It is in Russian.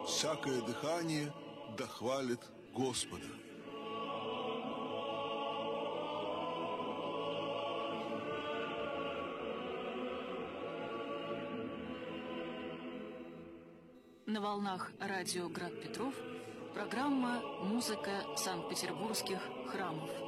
всякое дыхание дохвалит Господа. На волнах радио «Град Петров» программа «Музыка Санкт-Петербургских храмов».